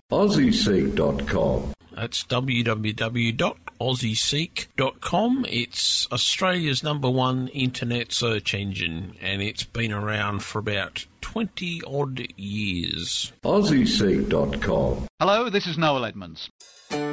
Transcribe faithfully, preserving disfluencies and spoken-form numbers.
Aussie Seek dot com. That's w w w dot aussie seek dot com. It's Australia's number one internet search engine, and it's been around for about twenty odd years. Aussie Seek dot com. Hello, this is Noel Edmonds.